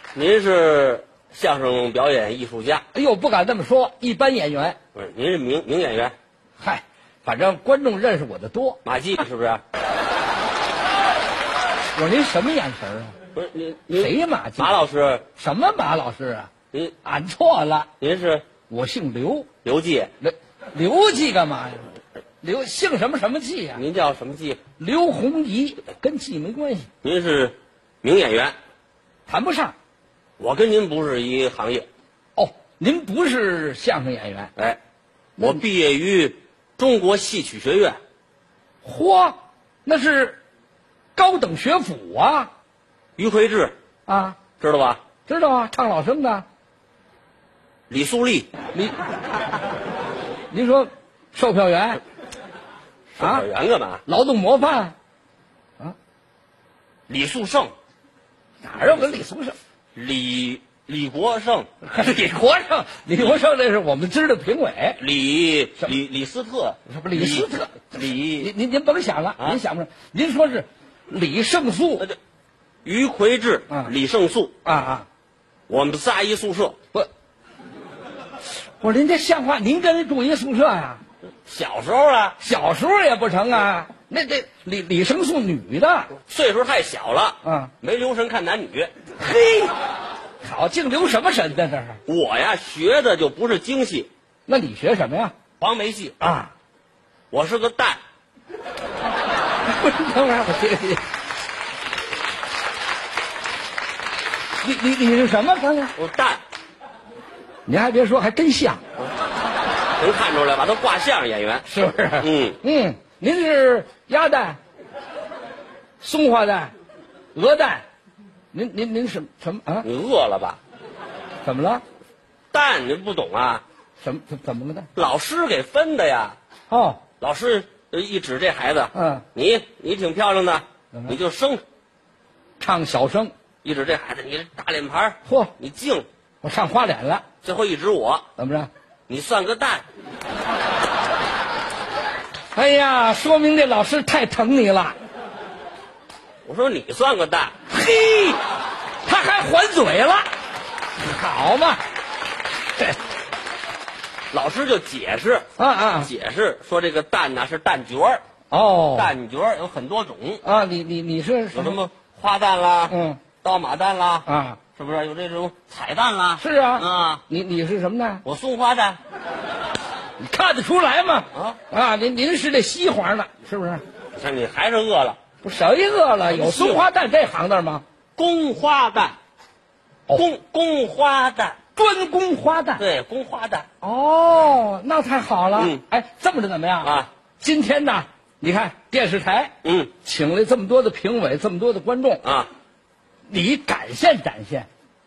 您是相声表演艺术家？ 哎呦，不敢这么说，一般演员。 不是，您是名演员？ 嗨，反正观众认识我的多。 马季是不是？ 我说您什么眼神啊？ 不是您谁马季？ 马老师？ 什么马老师啊？ 您俺错了， 您是我姓刘。 刘季？ 刘季干嘛呀？刘姓什么季呀？ 您叫什么季？ 刘洪仪，跟季没关系， 您是名演员？ 谈不上。 我跟您不是一行业。 哦，您不是相声演员？ 哎，我毕业于中国戏曲学院。 嚯，那是高等学府啊！ 于魁智啊， 知道吧？ 知道啊，唱老生的。 李素丽， 您说售票员售票员干嘛？ 劳动模范啊？ 李素胜， 哪有个李松胜？ 李国胜， 李国胜，李国胜那是我们知的评委。 李斯特， 什么李斯特？ 李您甭想了，您想不上。您说是李胜素， 于魁智，李胜素啊， 我们仨一宿舍。 不，我说您这像话？您跟人住一宿舍呀？ 小时候啊， 小时候也不成啊。那李胜素女的， 岁数太小了，没留神看男女。 嘿，好，净留什么神呢？这是我呀，学的就不是京戏。 那你学什么呀？ 黄梅戏啊， 我是个旦。 等会儿我听听。你是什么？刚才我旦。 你还别说，还真像。 能看出来吧？都挂相演员， 是不是？您是鸭蛋、松花蛋、鹅蛋，您是什么啊？ 你饿了吧？ 怎么了？ 蛋您不懂啊？ 怎么了呢？ 老师给分的呀。 哦， 老师一指这孩子，你挺漂亮的，你就生， 唱小生。 一指这孩子，你大脸盘， 嚯， 你净， 我上花脸了。 最后一指我， 怎么着？ 你算个蛋。 哎呀，说明这老师太疼你了。 我说你算个蛋。 嘿，他还还嘴了，好嘛。 老师就解释解释说这个蛋呢是蛋卷儿。 哦， 蛋卷儿有很多种啊。你是有什么花蛋啦，刀马蛋啦， 啊， 是不是有这种彩蛋啦？ 是啊， 啊， 你是什么呢？ 我松花蛋。 你看得出来吗？您是这西黄的，是不是？ 你看你还是饿了。 不，谁饿了？有松花蛋这行当吗？ 宫花蛋，宫花蛋， 专攻花蛋。 对，宫花蛋。 哦，那太好了。哎，这么着怎么样啊？ 今天呢，你看电视台，请来这么多的评委，这么多的观众啊， 你展现展现。